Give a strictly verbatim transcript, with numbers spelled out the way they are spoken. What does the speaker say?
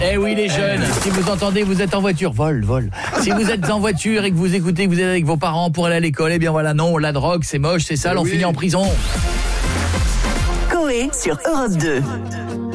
Eh oui les jeunes, si vous entendez, vous êtes en voiture, vol, vol. Si vous êtes en voiture et que vous écoutez, que vous êtes avec vos parents pour aller à l'école, eh bien voilà, non, la drogue, c'est moche, c'est sale, on Oui. finit en prison. Coé sur Europe deux.